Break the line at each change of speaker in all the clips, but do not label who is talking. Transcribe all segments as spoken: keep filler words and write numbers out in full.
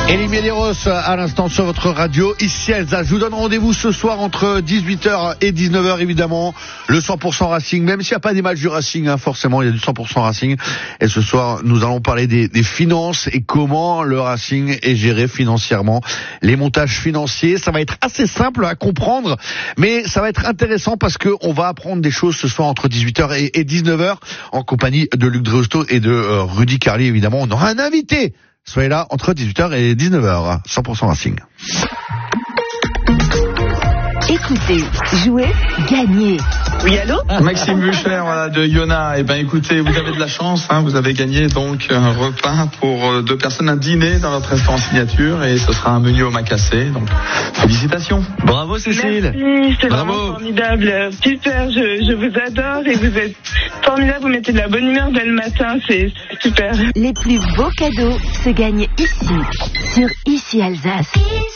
Elie Medeiros à l'instant sur votre radio, ici Elsa. Je vous donne rendez-vous ce soir entre dix-huit heures et dix-neuf heures évidemment. Le cent pour cent Racing, même s'il n'y a pas des matchs du Racing, hein, forcément il y a du cent pour cent Racing. Et ce soir nous allons parler des, des finances et comment le Racing est géré financièrement. Les montages financiers, ça va être assez simple à comprendre, mais ça va être intéressant parce que on va apprendre des choses ce soir entre dix-huit heures et, et dix-neuf heures en compagnie de Luc Dreosto et de euh, Rudy Carly évidemment. On aura un invité. Soyez là entre dix-huit heures et dix-neuf heures, cent pour cent Racing.
Écoutez, jouez, gagnez.
Oui, allô?
Maxime Bucher, voilà, de Yona. Eh ben, écoutez, vous avez de la chance, hein, vous avez gagné donc un repas pour deux personnes, un dîner dans notre restaurant signature, et ce sera un menu au macassé. Donc, félicitations.
Bravo Cécile.
Merci, c'est
Bravo.
vraiment formidable. Super, je, je vous adore et vous êtes formidable. Vous mettez de la bonne humeur dès le matin, c'est super.
Les plus beaux cadeaux se gagnent ici, sur Ici Alsace.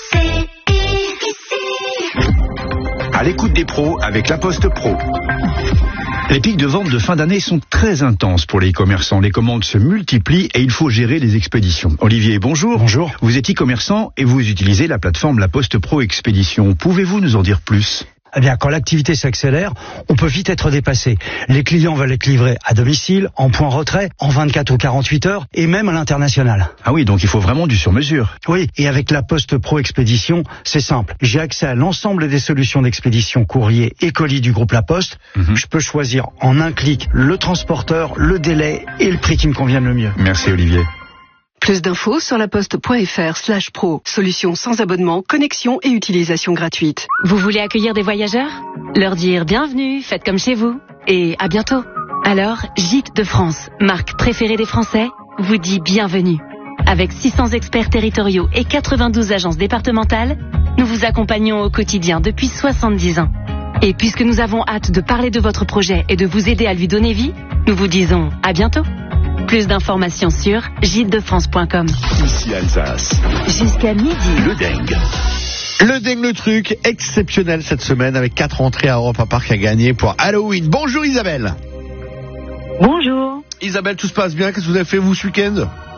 À l'écoute des pros avec La Poste Pro. Les pics de vente de fin d'année sont très intenses pour les e-commerçants. Les commandes se multiplient et il faut gérer les expéditions. Olivier, bonjour.
Bonjour.
Vous êtes e-commerçant et vous utilisez la plateforme La Poste Pro Expédition. Pouvez-vous nous en dire plus ?
Eh bien, quand l'activité s'accélère, on peut vite être dépassé. Les clients veulent être livrés à domicile, en point retrait, en vingt-quatre ou quarante-huit heures, et même à l'international.
Ah oui, donc il faut vraiment du sur-mesure.
Oui, et avec la Poste Pro Expédition, c'est simple. J'ai accès à l'ensemble des solutions d'expédition courrier et colis du groupe La Poste. Mm-hmm. Je peux choisir en un clic le transporteur, le délai et le prix qui me convient le mieux.
Merci Olivier.
Plus d'infos sur laposte.fr slash pro. Solution sans abonnement, connexion et utilisation gratuite.
Vous voulez accueillir des voyageurs ? Leur dire bienvenue, faites comme chez vous. Et à bientôt. Alors, Gîtes de France, marque préférée des Français, vous dit bienvenue. Avec six cents experts territoriaux et quatre-vingt-douze agences départementales, nous vous accompagnons au quotidien depuis soixante-dix ans. Et puisque nous avons hâte de parler de votre projet et de vous aider à lui donner vie, nous vous disons à bientôt. Plus d'informations sur gîtes de france point com.
Ici Alsace.
Jusqu'à midi.
Le dingue.
Le dingue, le truc exceptionnel cette semaine avec quatre entrées à Europa Park à gagner pour Halloween. Bonjour Isabelle.
Bonjour.
Isabelle, tout se passe bien? Qu'est-ce que vous avez fait vous ce week-end?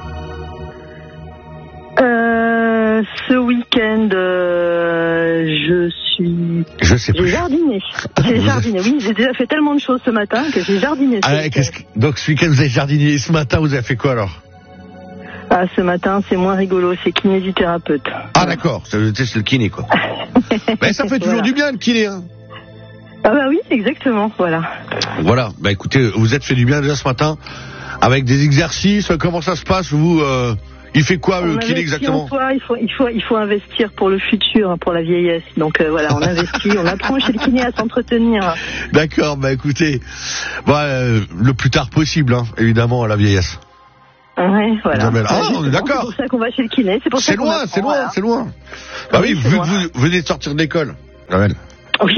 Euh, ce week-end, euh, je suis...
Je sais
J'ai
plus.
jardiné. J'ai jardiné, oui. J'ai déjà fait tellement de choses ce matin que j'ai jardiné. ce
Ah,
week-end.
qu'est-ce que... Donc ce week-end vous avez jardiné. Ce matin vous avez fait quoi alors?
Ah, ce matin, c'est moins rigolo. C'est kinésithérapeute.
Ah d'accord, c'est le, c'est le kiné quoi. Mais ça fait toujours
Voilà.
du bien le kiné. Hein.
Ah bah oui, exactement, voilà.
Voilà, bah écoutez, vous êtes fait du bien déjà ce matin avec des exercices. Comment ça se passe vous euh... Il fait quoi le
On
kiné
investit
exactement?
en soi, il faut, il faut, il faut investir pour le futur, pour la vieillesse. Donc euh, voilà, on investit, on apprend chez le kiné à s'entretenir.
D'accord, bah écoutez, bah, euh, le plus tard possible, hein, évidemment, à la vieillesse.
Ouais, voilà.
Isabelle. Ah, on est d'accord.
C'est pour ça qu'on va chez le kiné. C'est pour ça
C'est
qu'on
loin,
apprend,
c'est loin,
voilà.
c'est loin. Bah oui,
Oui, c'est
vu
loin.
que vous venez de sortir de l'école. Isabelle.
Oui.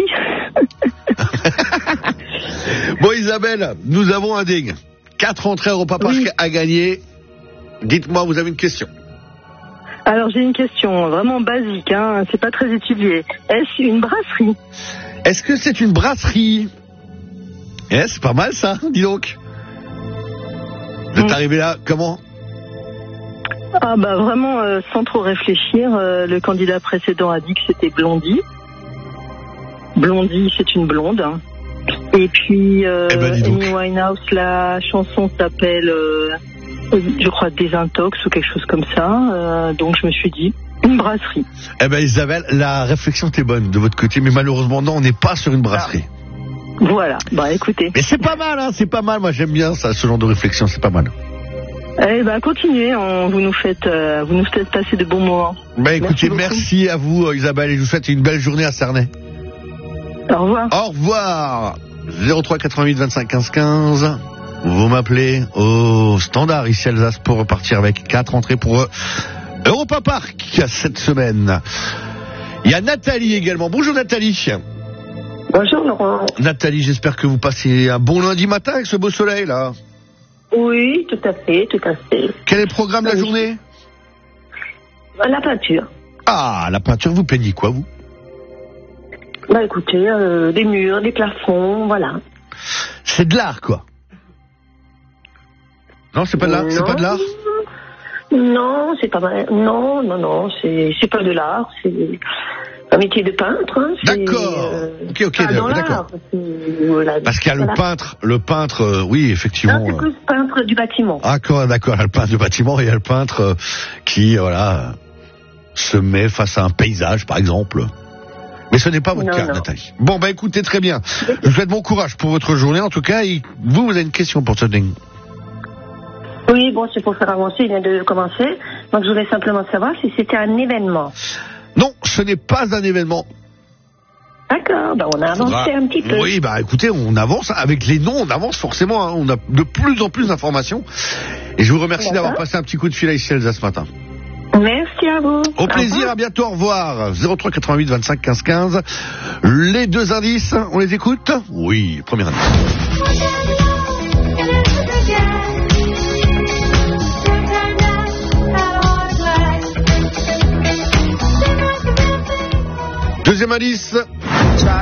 Bon Isabelle, nous avons un dingue. Quatre entrées à Europa Park
Oui.
à gagner. Dites-moi, vous avez une question?
Alors j'ai une question vraiment basique, hein. C'est pas très étudié. Est-ce une brasserie?
Est-ce que c'est une brasserie? Eh, c'est pas mal ça, dis donc. Vous êtes
Mm.
arrivé là, comment?
Ah bah vraiment, euh, sans trop réfléchir, euh, le candidat précédent a dit que c'était Blondie. Blondie, c'est une blonde. hein. Et puis, euh,
Eh ben, dis donc.
Amy Winehouse, la chanson s'appelle, euh, je crois, Désintox ou quelque chose comme ça. Euh, donc je me suis dit, une brasserie.
Eh ben Isabelle, la réflexion était bonne de votre côté, mais malheureusement non, on n'est pas sur une brasserie.
Voilà, bah écoutez.
Mais c'est pas mal, hein, c'est pas mal. Moi j'aime bien ça, ce genre de réflexion, c'est pas mal.
Eh ben continuez, on- vous nous faites, euh, vous nous faites passer de bons moments.
Bah écoutez,
beaucoup.
merci à vous euh, Isabelle, et je vous souhaite une belle journée à Cernay.
Au revoir.
Au revoir. zéro trois quatre-vingt-huit vingt-cinq quinze quinze. Vous m'appelez au standard ici Alsace pour repartir avec quatre entrées pour euh, Europa Park cette semaine. Il y a Nathalie également. Bonjour Nathalie.
Bonjour Laurent.
Nathalie, j'espère que vous passez un bon lundi matin avec ce beau soleil là.
Oui, tout à fait, tout à fait.
Quel est le programme de la
Oui.
journée?
La peinture.
Ah, la peinture, vous peignez quoi vous?
Bah écoutez, euh, des murs, des plafonds, voilà.
C'est de l'art quoi. Non, c'est pas de l'art, c'est
Non.
pas de l'art.
Non, c'est pas mal. Non, non, non, c'est, c'est pas de l'art, c'est un métier de peintre. Hein,
d'accord.
Euh,
ok, ok, d'accord.
L'art, voilà.
Parce qu'il y a le
Voilà.
peintre, le peintre, euh, oui, effectivement.
Non, c'est plus peintre du bâtiment.
Ah, d'accord, d'accord. Il y a le peintre du bâtiment et il y a le peintre euh, qui, voilà, se met face à un paysage, par exemple. Mais ce n'est pas votre
Non,
cas,
non.
Nathalie. Bon, bah écoutez, très bien. Je vous souhaite bon courage pour votre journée. En tout cas, et vous, vous avez une question pour Tending.
Oui, bon, c'est pour faire avancer, il vient de commencer. Donc je voulais simplement savoir si c'était un événement.
Non, ce n'est pas un événement.
D'accord, ben on a avancé
Faudra-
un petit peu.
Oui, bah écoutez, on avance avec les noms, on avance forcément. Hein. On a de plus en plus d'informations. Et je vous remercie
D'accord.
d'avoir passé un petit coup de fil à ici Elsa ce matin.
Merci à vous.
Au plaisir, à bientôt, au revoir. zéro trois quatre-vingt-huit vingt-cinq quinze quinze. Les deux indices, on les écoute? Oui, premier indice. Deuxième indice.